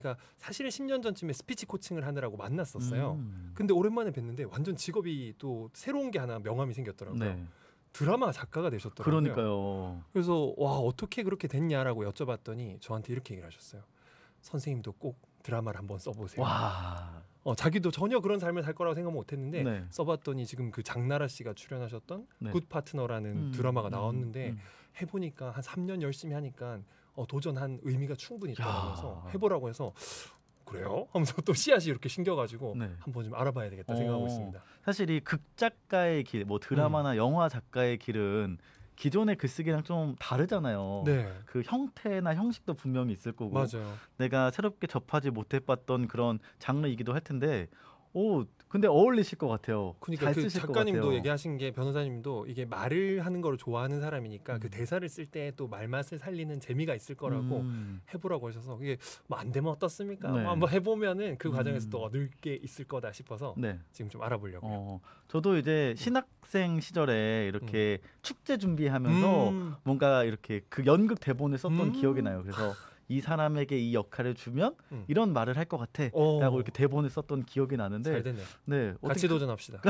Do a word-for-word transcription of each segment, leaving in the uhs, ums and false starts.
그러니까 사실은 십 년 전쯤에 스피치 코칭을 하느라고 만났었어요. 음. 근데 오랜만에 뵀는데 완전 직업이 또 새로운 게 하나 명함이 생겼더라고요. 네. 드라마 작가가 되셨더라고요. 그러니까요. 그래서 와 어떻게 그렇게 됐냐라고 여쭤봤더니 저한테 이렇게 얘기를 하셨어요. 선생님도 꼭 드라마를 한번 써보세요. 와. 어, 자기도 전혀 그런 삶을 살 거라고 생각 못했는데 네. 써봤더니 지금 그 장나라 씨가 출연하셨던 네. 굿 파트너라는 음, 드라마가 음, 나왔는데 음. 해보니까 한 삼 년 열심히 하니까 어, 도전한 의미가 충분히 야. 있다면서 해보라고 해서 그래요? 하면서 또 씨앗이 이렇게 신겨가지고 네. 한번 좀 알아봐야 되겠다 생각하고 어, 있습니다. 사실 이 극작가의 길, 뭐 드라마나 영화 작가의 길은 기존의 글쓰기랑 좀 다르잖아요. 네, 그 형태나 형식도 분명히 있을 거고 맞아요. 내가 새롭게 접하지 못해봤던 그런 장르이기도 할 텐데 오 근데 어울리실 것 같아요. 그러니까 잘 그 쓰실 것 작가님도 같아요. 얘기하신 게 변호사님도 이게 말을 하는 걸 좋아하는 사람이니까 음. 그 대사를 쓸 때 또 말맛을 살리는 재미가 있을 거라고 음. 해보라고 하셔서 이게 뭐 안 되면 어떻습니까? 네. 뭐 한번 해보면은 그 과정에서 음. 또 얻을 게 있을 거다 싶어서 네. 지금 좀 알아보려고요. 어, 저도 이제 신학생 시절에 이렇게 축제 준비하면서 음. 뭔가 이렇게 그 연극 대본을 썼던 음. 기억이 나요. 그래서 이 사람에게 이 역할을 주면 음. 이런 말을 할 것 같아 오. 라고 이렇게 대본을 썼던 기억이 나는데 잘 됐네. 네, 같이 어떻게 도전합시다.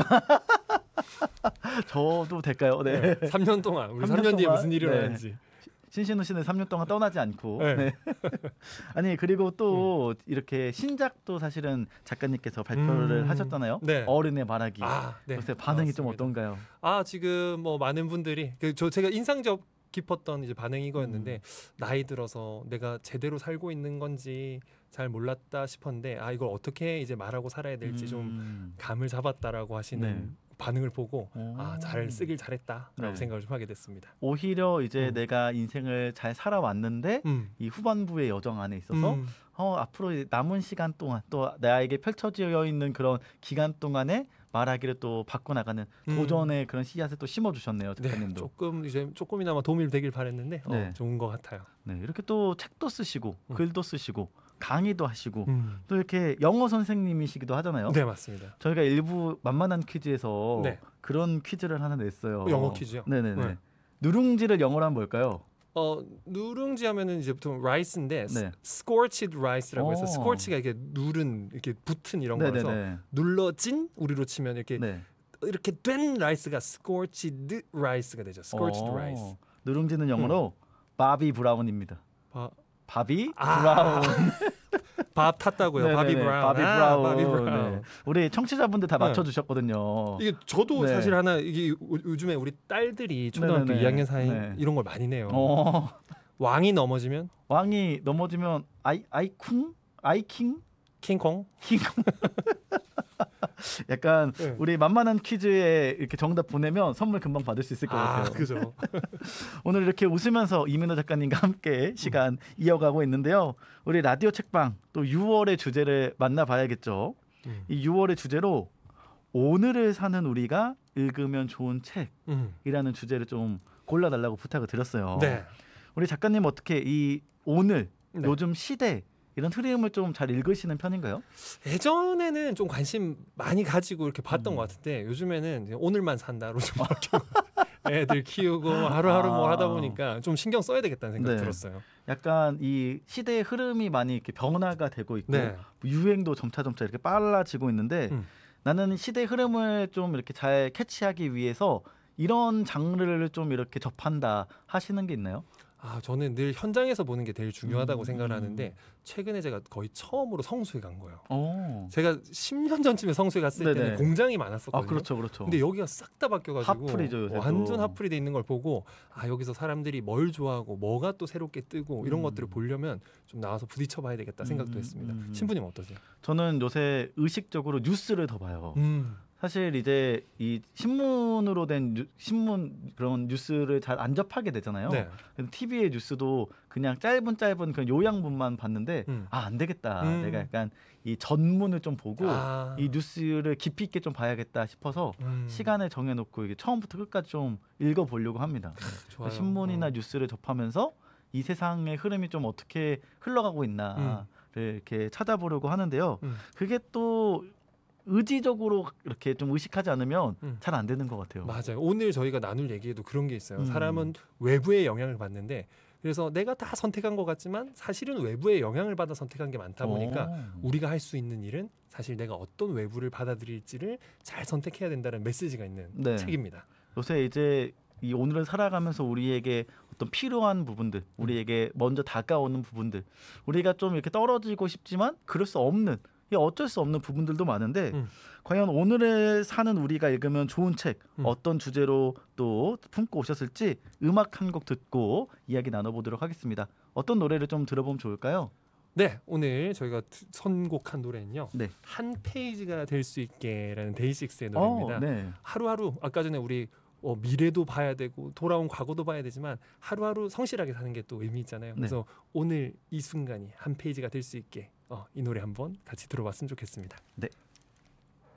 저도 될까요? 네. 네. 삼 년 동안 우리 삼 삼 년 년 뒤에 동안, 무슨 일이 네. 일어나는지. 신신우 씨는 삼 년 동안 떠나지 않고 네. 네. 아니 그리고 또 이렇게 신작도 사실은 작가님께서 발표를 음. 하셨잖아요. 네. 어른의 말하기. 아, 네. 요새 반응이 좀 나왔습니다. 어떤가요? 아 지금 뭐 많은 분들이 그 저 제가 인상적 깊었던 이제 반응이 이거였는데 음. 나이 들어서 내가 제대로 살고 있는 건지 잘 몰랐다 싶었는데 아 이걸 어떻게 이제 말하고 살아야 될지 좀 음. 감을 잡았다라고 하시는 네. 반응을 보고 오. 아 잘 쓰길 잘했다라고 네. 생각을 좀 하게 됐습니다. 오히려 이제 음. 내가 인생을 잘 살아왔는데 음. 이 후반부의 여정 안에 있어서 음. 어, 앞으로 이제 남은 시간 동안 또 나에게 펼쳐져 있는 그런 기간 동안에 말하기를 또 바꿔나가는 음. 도전의 그런 씨앗을 또 심어주셨네요, 네, 작가님도. 조금 이제 조금이나마 도움이 되길 바랬는데 어, 네. 좋은 것 같아요. 네, 이렇게 또 책도 쓰시고 음. 글도 쓰시고 강의도 하시고 음. 또 이렇게 영어 선생님이시기도 하잖아요. 네 맞습니다. 저희가 일부 만만한 퀴즈에서 네. 그런 퀴즈를 하나 냈어요. 어, 영어 퀴즈요? 네네네. 네. 누룽지를 영어로 하면 뭘까요? 어 누룽지 하면은 이제 보통 라이스인데 네. scorched rice라고 해서 오. scorch가 이게 누른 이렇게 붙은 이런 거라서 네네네. 눌러진 우리로 치면 이렇게 네. 이렇게 된 라이스가 scorched rice가 되죠. scorched 어, rice. 누룽지는 영어로 바비 브라운입니다. 바, 바비 아, 브라운. 밥 탔다고요. 네네네. 바비 브라운. 바비 아, 브라운. 바비 브라운. 네. 우리 청취자분들 다 네. 맞춰주셨거든요. 이게 저도 네. 사실 하나 이게 요- 요즘에 우리 딸들이 초등학교 네네네. 이 학년 사이 네. 이런 걸 많이 내요. 어, 왕이 넘어지면 왕이 넘어지면 아이 아이쿵 아이킹 킹콩. 킹콩. 약간 네. 우리 만만한 퀴즈에 이렇게 정답 보내면 선물 금방 받을 수 있을 것 아, 같아요. 그죠. 오늘 이렇게 웃으면서 이민호 작가님과 함께 시간 이어가고 있는데요. 우리 라디오 책방 또 유월의 주제를 만나봐야겠죠. 음. 이 유월의 주제로 오늘을 사는 우리가 읽으면 좋은 책이라는 음. 주제를 좀 골라달라고 부탁을 드렸어요. 네. 우리 작가님 어떻게 이 오늘 네. 요즘 시대 이런 흐름을 좀 잘 읽으시는 편인가요? 예전에는 좀 관심 많이 가지고 이렇게 봤던 음. 것 같은데 요즘에는 이제 오늘만 산다로 좀 바뀌고 애들 키우고 하루하루 뭐 아. 하다 보니까 좀 신경 써야 되겠다는 생각 네. 들었어요. 약간 이 시대의 흐름이 많이 이렇게 변화가 되고 있고 네. 유행도 점차 점차 이렇게 빨라지고 있는데 음. 나는 시대의 흐름을 좀 이렇게 잘 캐치하기 위해서 이런 장르를 좀 이렇게 접한다 하시는 게 있나요? 아 저는 늘 현장에서 보는 게 제일 중요하다고 음, 생각을 음. 하는데 최근에 제가 거의 처음으로 성수에 간 거예요. 어. 제가 십 년 전쯤에 성수에 갔을 네네. 때는 공장이 많았었거든요. 아 그렇죠, 그렇죠. 근데 여기가 싹 다 바뀌어가지고 핫플이죠, 요새도. 완전 핫플이 돼 있는 걸 보고 아 여기서 사람들이 뭘 좋아하고 뭐가 또 새롭게 뜨고 이런 음. 것들을 보려면 좀 나와서 부딪혀봐야 되겠다 생각도 음, 했습니다. 음, 음. 신부님 어떠세요? 저는 요새 의식적으로 뉴스를 더 봐요. 음. 사실 이제 이 신문으로 된 뉴, 신문 그런 뉴스를 잘 안 접하게 되잖아요. 네. 티비의 뉴스도 그냥 짧은 짧은 그런 요약문만 봤는데 음. 아 안 되겠다. 음. 내가 약간 이 전문을 좀 보고 아. 이 뉴스를 깊이 있게 좀 봐야겠다 싶어서 음. 시간을 정해놓고 이게 처음부터 끝까지 좀 읽어보려고 합니다. 좋아요. 신문이나 어. 뉴스를 접하면서 이 세상의 흐름이 좀 어떻게 흘러가고 있나를 이렇게 찾아보려고 하는데요. 음. 그게 또 의지적으로 이렇게 좀 의식하지 않으면 음. 잘 안 되는 것 같아요. 맞아요. 오늘 저희가 나눌 얘기에도 그런 게 있어요. 음. 사람은 외부의 영향을 받는데 그래서 내가 다 선택한 것 같지만 사실은 외부의 영향을 받아 선택한 게 많다 보니까 오. 우리가 할 수 있는 일은 사실 내가 어떤 외부를 받아들일지를 잘 선택해야 된다는 메시지가 있는 네. 책입니다. 요새 이제 이 오늘을 살아가면서 우리에게 어떤 필요한 부분들, 음. 우리에게 먼저 다가오는 부분들, 우리가 좀 이렇게 떨어지고 싶지만 그럴 수 없는, 이 어쩔 수 없는 부분들도 많은데 음. 과연 오늘을 사는 우리가 읽으면 좋은 책, 음. 어떤 주제로 또 품고 오셨을지 음악 한 곡 듣고 이야기 나눠보도록 하겠습니다. 어떤 노래를 좀 들어보면 좋을까요? 네, 오늘 저희가 드- 선곡한 노래는요. 네. 한 페이지가 될 수 있게라는 데이식스의 노래입니다. 어, 네. 하루하루 아까 전에 우리 어, 미래도 봐야 되고 돌아온 과거도 봐야 되지만 하루하루 성실하게 사는 게 또 의미 있잖아요. 네. 그래서 오늘 이 순간이 한 페이지가 될 수 있게 어, 이 노래 한번 같이 들어봤으면 좋겠습니다. 네.